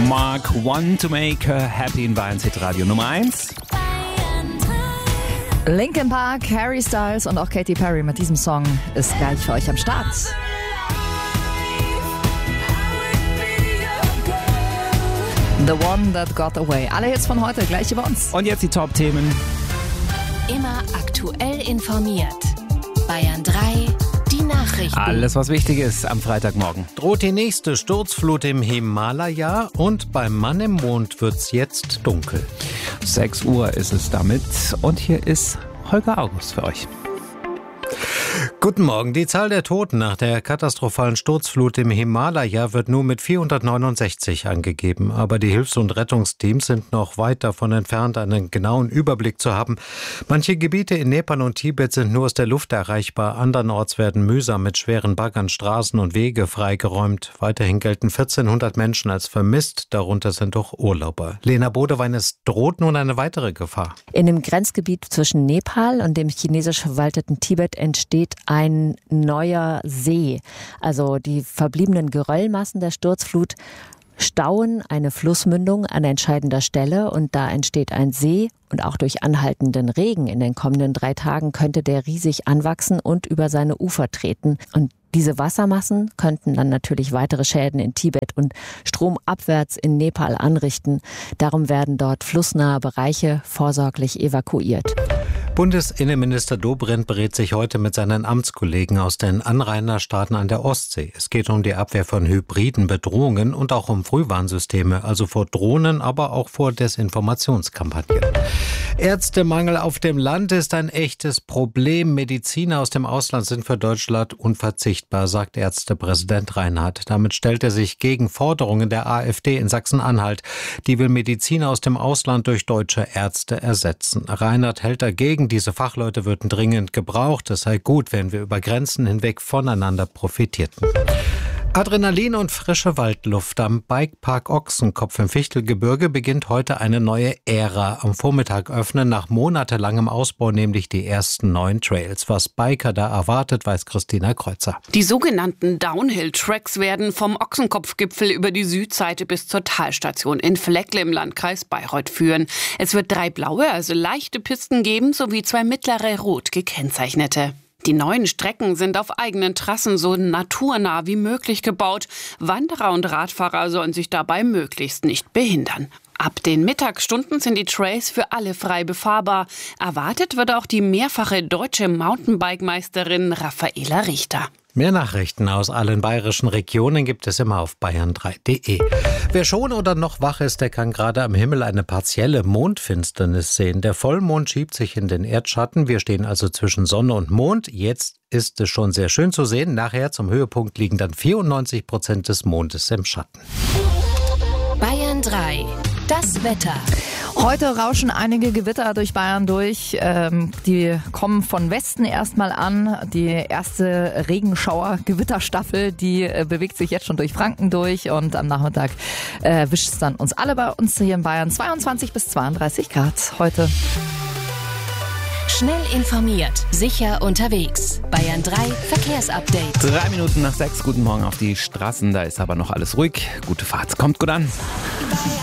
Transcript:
Mark Want to Make Her Happy in Bayern Radio Nummer 1. Linkin Park, Harry Styles und auch Katy Perry mit diesem Song ist gleich für euch am Start. The One That Got Away. Alle Hits von heute gleich über uns. Und jetzt die Top-Themen. Immer aktuell informiert. Bayern 3, die Nachrichten. Alles, was wichtig ist am Freitagmorgen. Droht die nächste Sturzflut im Himalaya und beim Mann im Mond wird's jetzt dunkel. 6 Uhr ist es damit. Und hier ist Holger August für euch. Guten Morgen. Die Zahl der Toten nach der katastrophalen Sturzflut im Himalaya wird nur mit 469 angegeben. Aber die Hilfs- und Rettungsteams sind noch weit davon entfernt, einen genauen Überblick zu haben. Manche Gebiete in Nepal und Tibet sind nur aus der Luft erreichbar. Andernorts werden mühsam mit schweren Baggern Straßen und Wege freigeräumt. Weiterhin gelten 1400 Menschen als vermisst. Darunter sind auch Urlauber. Lena Bodewein, es droht nun eine weitere Gefahr. In dem Grenzgebiet zwischen Nepal und dem chinesisch verwalteten Tibet entsteht ein neuer See. Also die verbliebenen Geröllmassen der Sturzflut stauen eine Flussmündung an entscheidender Stelle und da entsteht ein See und auch durch anhaltenden Regen in den kommenden 3 Tagen könnte der riesig anwachsen und über seine Ufer treten. Und diese Wassermassen könnten dann natürlich weitere Schäden in Tibet und stromabwärts in Nepal anrichten. Darum werden dort flussnahe Bereiche vorsorglich evakuiert. Bundesinnenminister Dobrindt berät sich heute mit seinen Amtskollegen aus den Anrainerstaaten an der Ostsee. Es geht um die Abwehr von hybriden Bedrohungen und auch um Frühwarnsysteme, also vor Drohnen, aber auch vor Desinformationskampagnen. Ärztemangel auf dem Land ist ein echtes Problem. Mediziner aus dem Ausland sind für Deutschland unverzichtbar, sagt Ärztepräsident Reinhardt. Damit stellt er sich gegen Forderungen der AfD in Sachsen-Anhalt. Die will Mediziner aus dem Ausland durch deutsche Ärzte ersetzen. Reinhardt hält dagegen, diese Fachleute würden dringend gebraucht. Es sei gut, wenn wir über Grenzen hinweg voneinander profitierten. Adrenalin und frische Waldluft. Am Bikepark Ochsenkopf im Fichtelgebirge beginnt heute eine neue Ära. Am Vormittag öffnen nach monatelangem Ausbau nämlich die ersten neuen Trails. Was Biker da erwartet, weiß Christina Kreuzer. Die sogenannten Downhill-Tracks werden vom Ochsenkopfgipfel über die Südseite bis zur Talstation in Fleckle im Landkreis Bayreuth führen. Es wird 3 blaue, also leichte Pisten geben, sowie 2 mittlere, rot gekennzeichnete. Die neuen Strecken sind auf eigenen Trassen so naturnah wie möglich gebaut. Wanderer und Radfahrer sollen sich dabei möglichst nicht behindern. Ab den Mittagsstunden sind die Trails für alle frei befahrbar. Erwartet wird auch die mehrfache deutsche Mountainbike-Meisterin Raffaela Richter. Mehr Nachrichten aus allen bayerischen Regionen gibt es immer auf bayern3.de. Wer schon oder noch wach ist, der kann gerade am Himmel eine partielle Mondfinsternis sehen. Der Vollmond schiebt sich in den Erdschatten. Wir stehen also zwischen Sonne und Mond. Jetzt ist es schon sehr schön zu sehen. Nachher zum Höhepunkt liegen dann 94% des Mondes im Schatten. Bayern 3, das Wetter. Heute rauschen einige Gewitter durch Bayern durch. Die kommen von Westen erstmal an. Die erste Regenschauer-Gewitterstaffel, die bewegt sich jetzt schon durch Franken durch. Und am Nachmittag wischt es dann uns alle bei uns hier in Bayern. 22 bis 32 Grad heute. Schnell informiert, sicher unterwegs. Bayern 3 Verkehrsupdate. 3 Minuten nach 6. Guten Morgen auf die Straßen. Da ist aber noch alles ruhig. Gute Fahrt. Kommt gut an.